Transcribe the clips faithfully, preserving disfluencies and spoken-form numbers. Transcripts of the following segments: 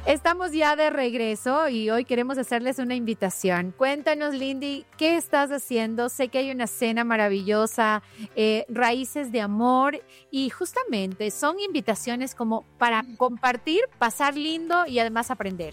Estamos ya de regreso y hoy queremos hacerles una invitación. Cuéntanos, Lindy, ¿qué estás haciendo? Sé que hay una cena maravillosa, eh, Raíces de Amor, y justamente son invitaciones como para compartir, pasar lindo y además aprender.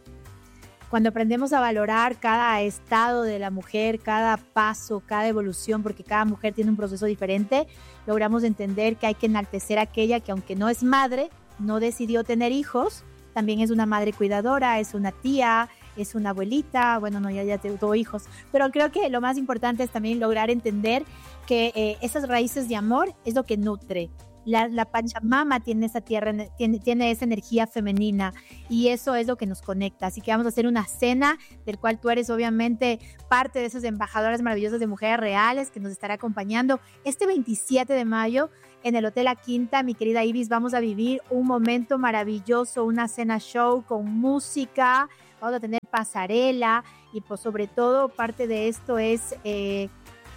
Cuando aprendemos a valorar cada estado de la mujer, cada paso, cada evolución, porque cada mujer tiene un proceso diferente, logramos entender que hay que enaltecer a aquella que, aunque no es madre, no decidió tener hijos, también es una madre cuidadora, es una tía, es una abuelita, bueno, no, ya, ya tuvo hijos, pero creo que lo más importante es también lograr entender que eh, esas raíces de amor es lo que nutre. La, la Pachamama tiene esa tierra, tiene, tiene esa energía femenina y eso es lo que nos conecta. Así que vamos a hacer una cena del cual tú eres obviamente parte de esas embajadoras maravillosas de mujeres reales que nos estará acompañando este veintisiete de mayo en el Hotel La Quinta. Mi querida Ibis, vamos a vivir un momento maravilloso, una cena show con música, vamos a tener pasarela y pues sobre todo parte de esto es eh,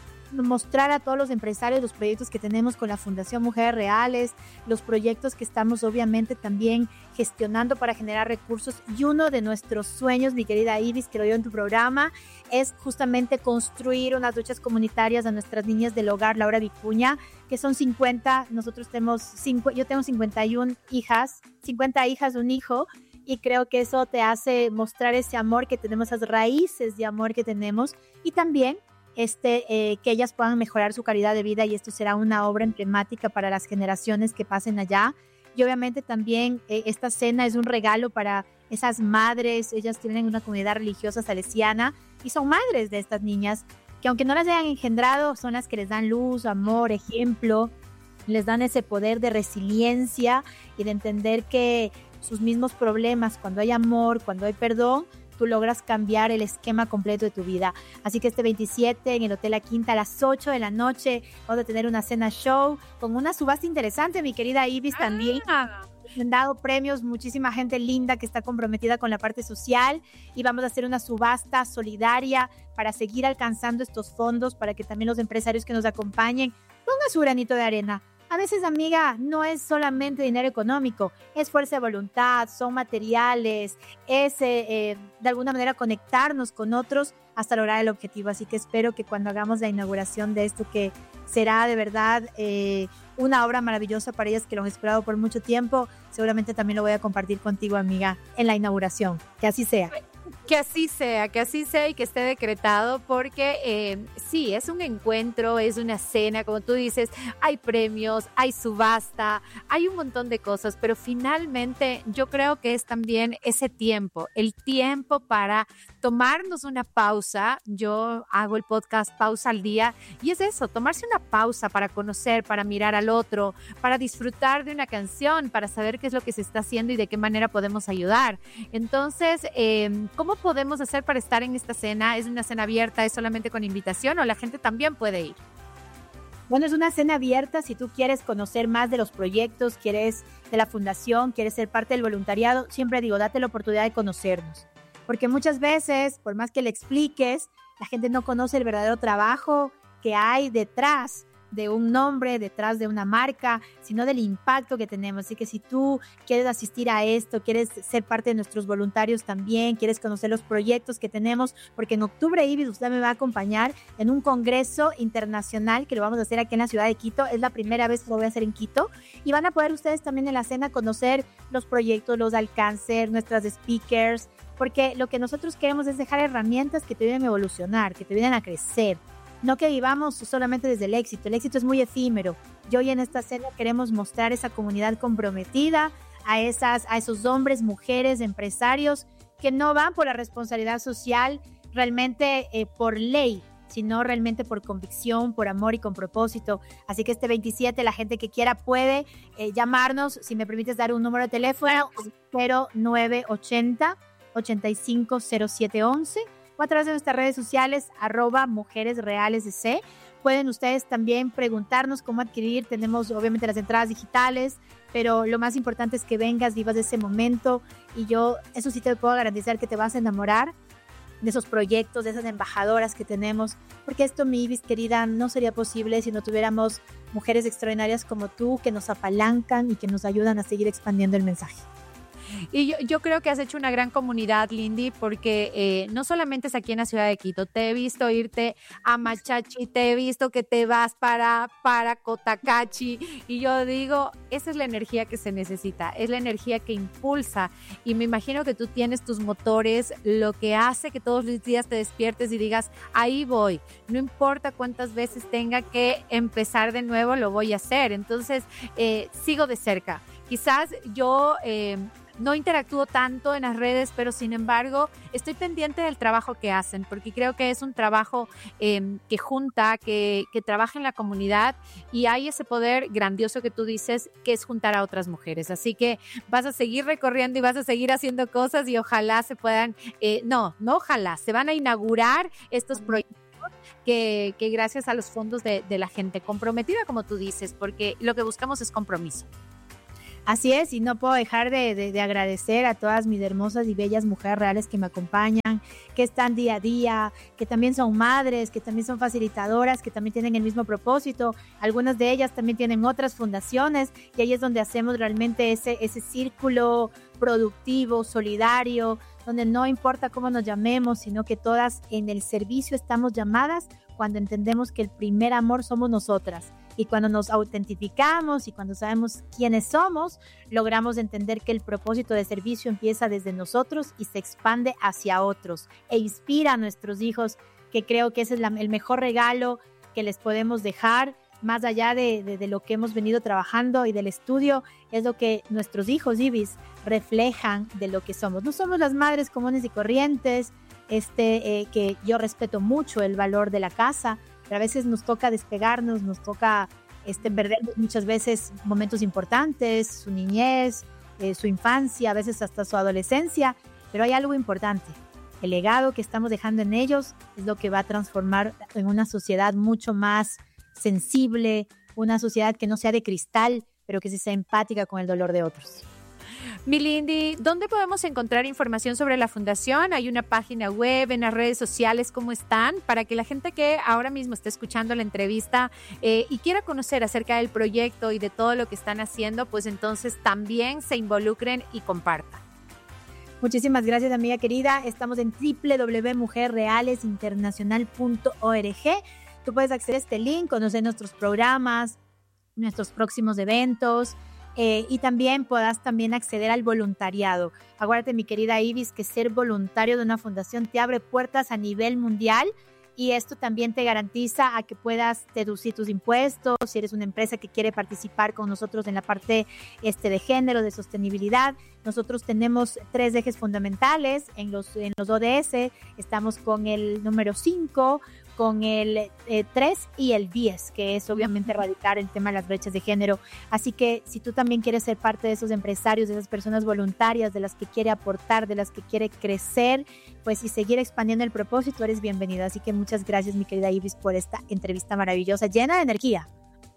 mostrar a todos los empresarios los proyectos que tenemos con la Fundación Mujeres Reales, los proyectos que estamos obviamente también gestionando para generar recursos, y uno de nuestros sueños, mi querida Ibis, que lo dio en tu programa, es justamente construir unas duchas comunitarias a nuestras niñas del hogar Laura Vicuña, que son cincuenta, nosotros tenemos cinco, yo tengo cincuenta y una hijas, cincuenta hijas, un hijo, y creo que eso te hace mostrar ese amor que tenemos, esas raíces de amor que tenemos, y también Este, eh, que ellas puedan mejorar su calidad de vida, y esto será una obra emblemática para las generaciones que pasen allá. Y obviamente también eh, esta cena es un regalo para esas madres. Ellas tienen una comunidad religiosa salesiana y son madres de estas niñas que, aunque no las hayan engendrado, son las que les dan luz, amor, ejemplo, les dan ese poder de resiliencia y de entender que sus mismos problemas, cuando hay amor, cuando hay perdón, tú logras cambiar el esquema completo de tu vida. Así que este veintisiete en el Hotel La Quinta a las ocho de la noche vamos a tener una cena show con una subasta interesante, mi querida Ibis, ah. también. Han dado premios, muchísima gente linda que está comprometida con la parte social, y vamos a hacer una subasta solidaria para seguir alcanzando estos fondos, para que también los empresarios que nos acompañen pongan su granito de arena. A veces, amiga, no es solamente dinero económico, es fuerza de voluntad, son materiales, es eh, eh, de alguna manera conectarnos con otros hasta lograr el objetivo. Así que espero que cuando hagamos la inauguración de esto, que será de verdad eh, una obra maravillosa para ellas que lo han esperado por mucho tiempo, seguramente también lo voy a compartir contigo, amiga, en la inauguración. Que así sea. Que así sea, que así sea y que esté decretado, porque eh, sí, es un encuentro, es una cena, como tú dices, hay premios, hay subasta, hay un montón de cosas, pero finalmente yo creo que es también ese tiempo, el tiempo para tomarnos una pausa. Yo hago el podcast Pausa al Día y es eso, tomarse una pausa para conocer, para mirar al otro, para disfrutar de una canción, para saber qué es lo que se está haciendo y de qué manera podemos ayudar. Entonces, eh, ¿cómo podemos hacer para estar en esta cena? ¿Es una cena abierta? ¿Es solamente con invitación o la gente también puede ir? Bueno, es una cena abierta. Si tú quieres conocer más de los proyectos, quieres de la fundación, quieres ser parte del voluntariado, siempre digo, date la oportunidad de conocernos. Porque muchas veces, por más que le expliques, la gente no conoce el verdadero trabajo que hay detrás de un nombre, detrás de una marca, sino del impacto que tenemos. Así que si tú quieres asistir a esto, quieres ser parte de nuestros voluntarios también, quieres conocer los proyectos que tenemos, porque en octubre, Ibis, usted me va a acompañar en un congreso internacional que lo vamos a hacer aquí en la ciudad de Quito. Es la primera vez que lo voy a hacer en Quito, y van a poder ustedes también en la cena conocer los proyectos, los alcances, nuestras speakers, porque lo que nosotros queremos es dejar herramientas que te ayuden a evolucionar, que te ayuden a crecer. No que vivamos solamente desde el éxito. El éxito es muy efímero. Y hoy en esta cena queremos mostrar esa comunidad comprometida, a, esas, a esos hombres, mujeres, empresarios que no van por la responsabilidad social realmente eh, por ley, sino realmente por convicción, por amor y con propósito. Así que este veintisiete, la gente que quiera puede eh, llamarnos. Si me permites dar un número de teléfono, cero nueve ochenta, ochenta y cinco cero siete once, o a través de nuestras redes sociales, arroba Mujeres Reales de C. Pueden ustedes también preguntarnos cómo adquirir. Tenemos obviamente las entradas digitales, pero lo más importante es que vengas, vivas ese momento, y yo eso sí te puedo garantizar que te vas a enamorar de esos proyectos, de esas embajadoras que tenemos, porque esto, mi Ibis querida, no sería posible si no tuviéramos mujeres extraordinarias como tú que nos apalancan y que nos ayudan a seguir expandiendo el mensaje. Y yo, yo creo que has hecho una gran comunidad, Lindy, porque eh, no solamente es aquí en la ciudad de Quito, te he visto irte a Machachi, te he visto que te vas para, para Cotacachi, y yo digo, esa es la energía que se necesita, es la energía que impulsa, y me imagino que tú tienes tus motores, lo que hace que todos los días te despiertes y digas, ahí voy, no importa cuántas veces tenga que empezar de nuevo, lo voy a hacer. Entonces, eh, sigo de cerca. Quizás yo eh, no interactúo tanto en las redes, pero sin embargo estoy pendiente del trabajo que hacen, porque creo que es un trabajo eh, que junta, que, que trabaja en la comunidad, y hay ese poder grandioso que tú dices, que es juntar a otras mujeres. Así que vas a seguir recorriendo y vas a seguir haciendo cosas, y ojalá se puedan, eh, no, no ojalá, se van a inaugurar estos proyectos que, que gracias a los fondos de, de la gente comprometida, como tú dices, porque lo que buscamos es compromiso. Así es, y no puedo dejar de, de, de agradecer a todas mis hermosas y bellas mujeres reales que me acompañan, que están día a día, que también son madres, que también son facilitadoras, que también tienen el mismo propósito. Algunas de ellas también tienen otras fundaciones, y ahí es donde hacemos realmente ese, ese círculo productivo, solidario, donde no importa cómo nos llamemos, sino que todas en el servicio estamos llamadas cuando entendemos que el primer amor somos nosotras. Y cuando nos autentificamos y cuando sabemos quiénes somos, logramos entender que el propósito de servicio empieza desde nosotros y se expande hacia otros e inspira a nuestros hijos, que creo que ese es la, el mejor regalo que les podemos dejar, más allá de, de, de lo que hemos venido trabajando y del estudio, es lo que nuestros hijos, Ibis, reflejan de lo que somos. No somos las madres comunes y corrientes, este, eh, que yo respeto mucho el valor de la casa, pero a veces nos toca despegarnos, nos toca este, perder muchas veces momentos importantes, su niñez, eh, su infancia, a veces hasta su adolescencia, pero hay algo importante. El legado que estamos dejando en ellos es lo que va a transformar en una sociedad mucho más sensible, una sociedad que no sea de cristal, pero que sí sea empática con el dolor de otros. Mi Lindy, ¿dónde podemos encontrar información sobre la fundación? ¿Hay una página web, en las redes sociales, cómo están? Para que la gente que ahora mismo está escuchando la entrevista eh, y quiera conocer acerca del proyecto y de todo lo que están haciendo, pues entonces también se involucren y compartan. Muchísimas gracias, amiga querida. Estamos en doble u doble u doble u punto mujer reales internacional punto org. Tú puedes acceder a este link, conocer nuestros programas, nuestros próximos eventos, Eh, y también puedas también acceder al voluntariado. Acuérdate, mi querida Ibis, que ser voluntario de una fundación te abre puertas a nivel mundial, y esto también te garantiza a que puedas deducir tus impuestos si eres una empresa que quiere participar con nosotros en la parte este, de género, de sostenibilidad. Nosotros tenemos tres ejes fundamentales en los, en los O D S. Estamos con el número cinco, con el eh, tres y el diez, que es obviamente erradicar el tema de las brechas de género. Así que si tú también quieres ser parte de esos empresarios, de esas personas voluntarias, de las que quiere aportar, de las que quiere crecer, pues y seguir expandiendo el propósito, eres bienvenida. Así que muchas gracias, mi querida Ibis, por esta entrevista maravillosa, llena de energía.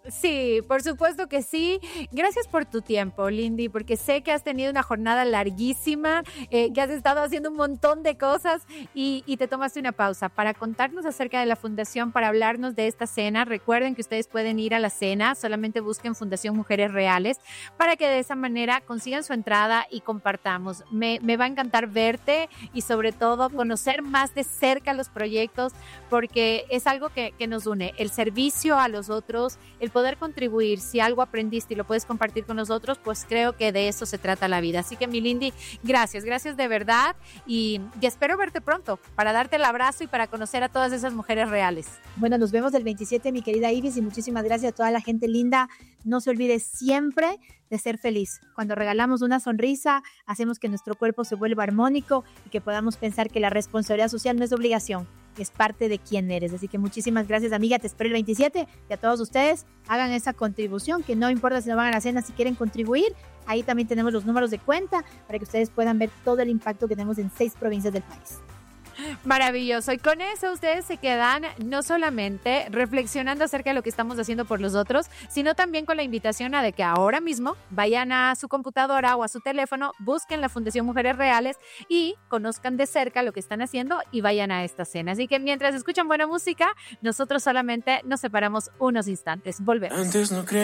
Sí, por supuesto que sí. Gracias por tu tiempo, Lindy, porque sé que has tenido una jornada larguísima, eh, que has estado haciendo un montón de cosas y, y te tomaste una pausa para contarnos acerca de la fundación, para hablarnos de esta cena. Recuerden que ustedes pueden ir a la cena, solamente busquen Fundación Mujeres Reales para que de esa manera consigan su entrada y compartamos. Me, me va a encantar verte y sobre todo conocer más de cerca los proyectos, porque es algo que, que nos une, el servicio a los otros, el poder contribuir. Si algo aprendiste y lo puedes compartir con nosotros, pues creo que de eso se trata la vida. Así que, mi Lindy, gracias, gracias de verdad, y, y espero verte pronto para darte el abrazo y para conocer a todas esas mujeres reales. Bueno, nos vemos el veintisiete, mi querida Ibis, y muchísimas gracias a toda la gente linda. No se olvide siempre de ser feliz. Cuando regalamos una sonrisa, hacemos que nuestro cuerpo se vuelva armónico y que podamos pensar que la responsabilidad social no es obligación, es parte de quién eres. Así que muchísimas gracias, amiga. Te espero el veintisiete, y a todos ustedes hagan esa contribución, que no importa si no van a la cena, si quieren contribuir, ahí también tenemos los números de cuenta para que ustedes puedan ver todo el impacto que tenemos en seis provincias del país. Maravilloso. Y con eso ustedes se quedan no solamente reflexionando acerca de lo que estamos haciendo por los otros, sino también con la invitación a de que ahora mismo vayan a su computadora o a su teléfono, busquen la Fundación Mujeres Reales y conozcan de cerca lo que están haciendo y vayan a esta cena. Así que mientras escuchan buena música, nosotros solamente nos separamos unos instantes. Volvemos. Antes no